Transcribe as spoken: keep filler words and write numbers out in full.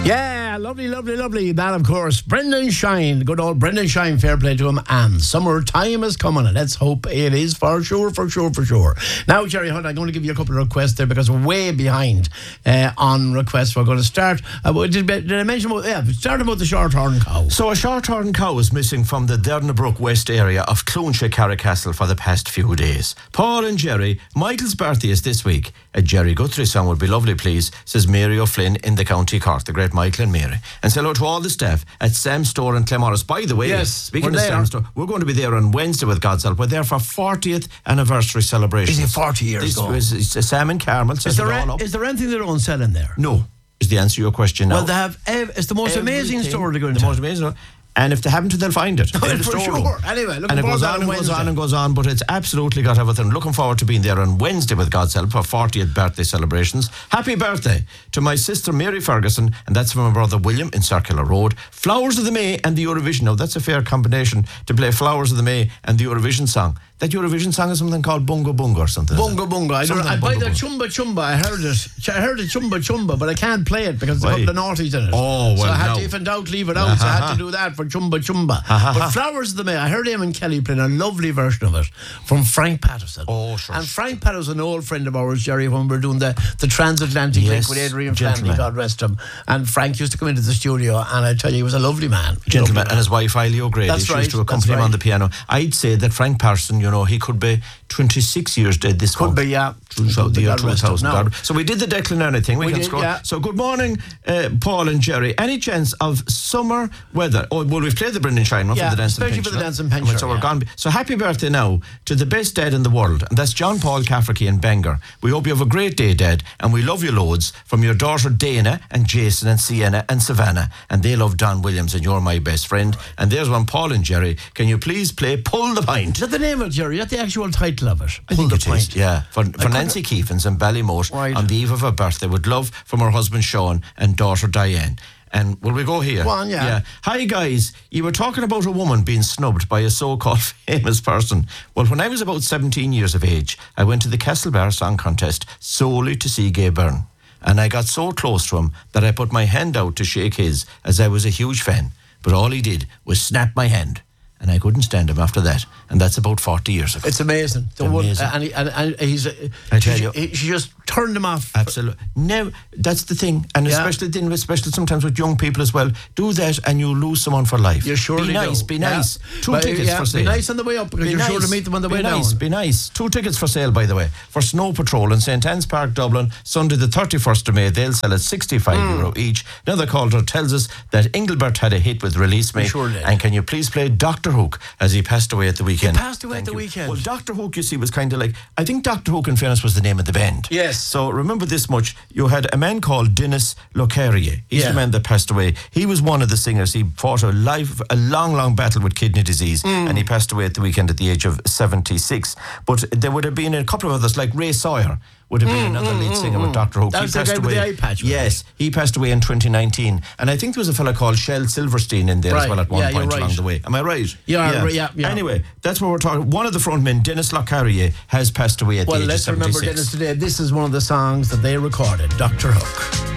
Yeah, lovely, lovely, lovely. That, of course, Brendan Shine. Good old Brendan Shine, fair play to him. And summertime is coming, and let's hope it is for sure, for sure, for sure. Now, Jerry Hunt, I'm going to give you a couple of requests there because we're way behind uh, on requests. We're going to start. Uh, did, did I mention about, yeah, start about the short-horn cow? So, a short-horn cow is missing from the Dernabrook West area of Cloonshire, Carricastle for the past few days. Paul and Jerry, Michael's birthday is this week. A Jerry Guthrie song would be lovely, please, says Mary O'Flynn in the County Cork, the great Michael and Mary. And say hello to all the staff at Sam's Store in Clemorris. By the way, yes, speaking of Sam's Store, we're going to be there on Wednesday with God's help. We're there for fortieth anniversary celebration. Is it forty years ago? It's, it's a Sam and Carmel. Is there, a, is there anything they don't sell in there? No, is the answer to your question now. Well, they have, ev- it's the most Everything, amazing store to go into. The most amazing store. And if they haven't, they'll find it. Oh, for sure. Anyway, looking and it forward goes to on and Wednesday. goes on and goes on, but it's absolutely got everything. Looking forward to being there on Wednesday with God's help for fortieth birthday celebrations. Happy birthday to my sister Mary Ferguson, and that's from my brother William in Circular Road. Flowers of the May and the Eurovision. Now, that's a fair combination to play Flowers of the May and the Eurovision song. That Eurovision song is something called Bunga Bunga or something. Bunga Bunga. I, don't, I Bunga buy the Bunga. Chumba Chumba. I heard it. I heard it Chumba Chumba, but I can't play it because there's a Why? couple of naughties in it. Oh, well, So I had no. to, if in doubt, leave it out. So I had to do that for Chumba Chumba. But Flowers of the May, I heard him and Kelly playing a lovely version of it from Frank Patterson. Oh, sure. And Frank Patterson, an old friend of ours, Jerry, when we were doing the, the transatlantic Yes, link with Adrian gentleman. Flannery, God rest him. And Frank used to come into the studio, and I tell you, he was a lovely man. Gentleman, Lovely man. and his wife Eileen O'Grady. That's She right, used to accompany that's him on right. the piano. I'd say that Frank Patterson, you know, he could be twenty-six years dead this Could month. be, yeah. So, the year God rest him. two thousand. Now- God- So we did the Declan Ernie thing. We, We can did, scroll. yeah. So good morning, uh, Paul and Jerry. Any chance of summer weather? Oh, well, we've played the Brendan Shine one Yeah, for the Dance and especially for the Pensioner. Dance and Pensioner, So we're yeah. gone. So happy birthday now to the best dad in the world, and that's John Paul Cafferty in Bangor. We hope you have a great day, Dad, and we love you loads. From your daughter Dana and Jason and Sienna and Savannah, and they love Don Williams, and you're my best friend. And there's one, Paul and Jerry. Can you please play Pull the Pint? Is that the name of it, Jerry? Is that the actual title of it? I think Pull it the is, Pint. yeah. For, for Nancy Keefens and Ballymote Right. on the eve of her birthday, with love from her husband Sean and daughter Diane. And will we go here? Go on, yeah. Hi, guys. You were talking about a woman being snubbed by a so-called famous person. Well, when I was about seventeen years of age, I went to the Castlebar Song Contest solely to see Gay Byrne. And I got so close to him that I put my hand out to shake his, as I was a huge fan. But all he did was snap my hand. And I couldn't stand him after that. And that's about forty years ago. It's amazing. The Amazing. One, and, he, and, and he's. Uh, I tell she, you. he, she just turned him off. Absolutely. No, that's the thing. And Yeah. especially then, especially sometimes with young people as well. Do that and you lose someone for life. You surely Be nice, do. be Yeah. nice. Two But, tickets yeah, for sale. Be nice on the way up because Be you're nice. sure to meet them on the be way nice, down. Be nice. Two tickets for sale, by the way, for Snow Patrol in Saint Anne's Park, Dublin, Sunday the thirty-first of May. They'll sell at sixty-five Hmm. euro each. Another caller tells us that Engelbert had a hit with Release Me. He sure did. And can you please play Doctor Hook as he passed away at the weekend? passed away at Thank the you. weekend. Well, Doctor Hook, you see, was kind of like, I think Doctor Hook, in fairness, was the name of the band. Yes. So remember this much. You had a man called Dennis Locarrier. He's Yeah. the man that passed away. He was one of the singers. He fought a life, a long, long battle with kidney disease, Mm. and he passed away at the weekend at the age of seventy-six. But there would have been a couple of others, like Ray Sawyer would have been another lead singer with Doctor Hook. Mm, That was the guy with the eye patch, wasn't Yes, he passed away in twenty nineteen. And I think there was a fella called Shel Silverstein in there as Right. well at one Yeah, you're point right. along the way. Am I right? You are right, yeah, yeah. Anyway, that's what we're talking. One of the frontmen, Dennis Locarrier, has passed away at Well, the age let's of remember, seventy-six. Dennis, today. This is one of the songs that they recorded, Doctor Hook.